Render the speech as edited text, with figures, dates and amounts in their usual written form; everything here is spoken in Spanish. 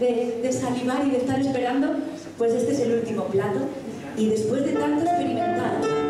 de salivar y de estar esperando, pues este es el último plato. Y después de tanto experimentar,